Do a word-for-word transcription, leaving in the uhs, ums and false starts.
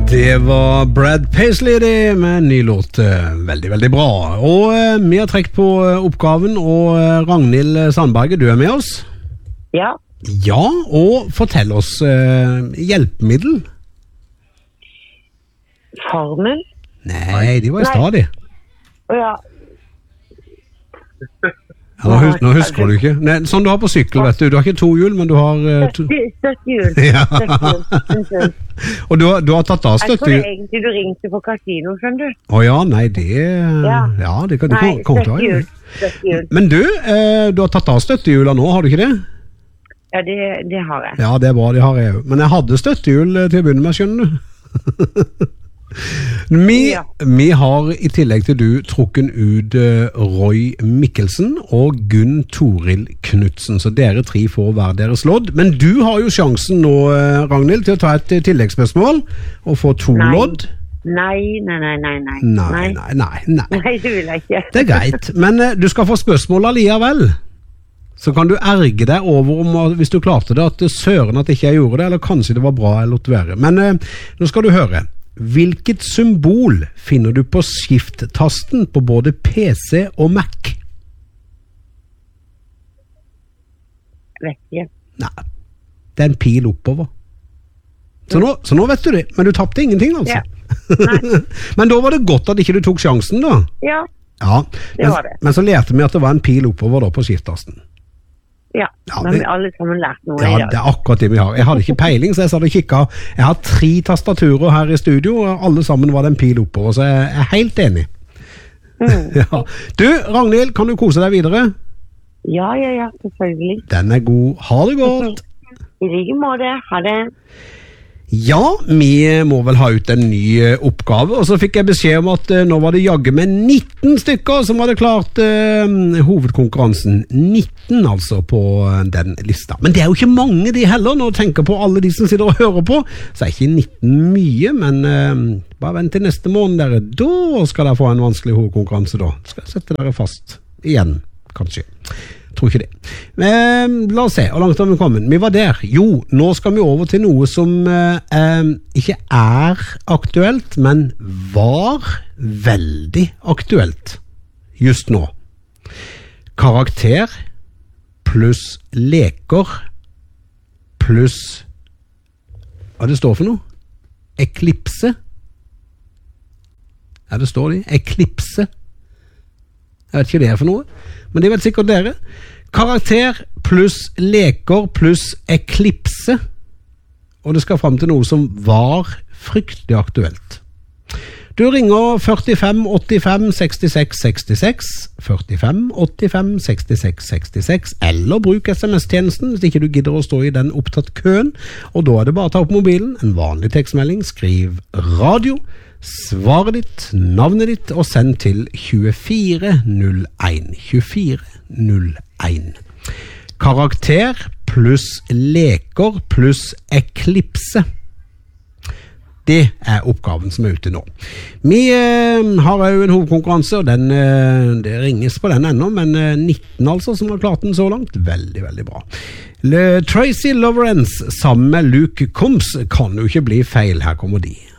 Det var Brad Paisley det med en ny låt. Veldig, veldig bra. Og eh, vi har trekt på oppgaven, og eh, Ragnhild Sandberget, du er med oss? Ja. Ja, og fortell oss eh, hjelpemiddel. Farmen? Nei, de var i stad, de. Åja. Ja, nå, hus nå husker du ikke. Nei, sånn du har på sykkel, vet du. Du har ikke to hjul, men du har... Uh, to... Støttehjul. Ja. Støttehjul. Og du har, du har tatt av støttehjul. Jeg tror egentlig du ringte på kasino, skjønner du. Åja, nei, det... Ja, ja det kan du nei, komme til å ha. Støttehjul. Men du, uh, du har tatt av støttehjula nå, har du ikke det? Ja, det, det har jeg. Ja, det er bra, det har jeg jo. Men jeg hadde støttehjul til å begynne med, skjønner du. Vi, ja. vi har i tillegg til du trukken ut uh, Roy Mikkelsen og Gunn Toril Knudsen, så dere tre får hver deres lodd. Men du har jo sjansen nå, uh, Ragnhild, til å ta et uh, tilleggsspørsmål og få to nei. lodd. Nei, nei, nei, nei, nei. Nei, nei, nei, nei. Nei, det vil jeg ikke. Det er greit, men uh, du skal få spørsmål alligevel. Så kan du erge deg over om, hvis du klarte det, at søren at ikke jeg gjorde det, eller kanskje det var bra eller lot være. Men uh, nå skal du høre. Hvilket symbol finner du på skift-tasten på både P C og Mac? Vet ikke. Nei, det er en pil oppover. Så nå, så nå vet du det, men du tappte ingenting altså. Ja. Men da var det godt at ikke du tok sjansen da. Ja, ja det men, var det. Men så lærte vi at det var en pil oppover da på skift-tasten. Ja, ja men det, vi alle sammen lært noe ja, i dag. Det er akkurat det vi har. Jeg hadde ikke peiling, så jeg sa det kikket. Jeg har tre tastaturer her i studio, og alle sammen var det en pil oppover, så jeg er helt enig. Mm. Ja. Du, Ragnhild, kan du kose deg videre? Ja, ja, ja, selvfølgelig. Den er god. Ha det godt. I like måte. Ha det. Ja, vi må vel ha ut en ny oppgave, og så fikk jeg beskjed om at uh, nå var det jagge med nitten stykker som hadde klart uh, hovedkonkurransen. nitten altså på uh, den lista. Men det er jo ikke mange de heller, når du tenker på alle de som sitter og hører på, så er ikke nitten mye, men uh, bare vent til neste måned dere. Da skal dere få en vanskelig hovedkonkurranse da. Skal jeg sette dere fast igjen, kanskje. Tror ikke det. Men la oss se, hvor langt har vi kommet? Vi var der. Jo, nå skal vi over til noe som eh, ikke er aktuelt, men var veldig aktuelt just nå. Karakter pluss leker pluss hva det står for noe? Eklipse? Ja, det står det. Eklipse. Jeg vet ikke hva det er for noe, men det vet sikkert dere. Karakter pluss leker pluss eklipse, og det skal frem til noe som var fryktelig aktuelt. Du ringer førtifem åttifem sekstiseks sekstiseks, førtifem åttifem sekstiseks sekstiseks, eller bruk sms-tjenesten hvis ikke du gidder å stå i den opptatt køen, og da er det bare å ta opp mobilen, en vanlig tekstmelding, skriv radio, svaret ditt, navnet ditt, og send til tjuefire null en. tjuefire null en. Karakter pluss leker pluss eklipse. Det er oppgaven som er ute nå. Vi eh, har jo en hovedkonkurranse, og den, eh, det ringes på den ennå, men eh, nitten altså som har klart den så langt. Veldig, veldig bra. Le Tracy Lawrence sammen med Luke Combs kan jo ikke bli feil. Her kommer de.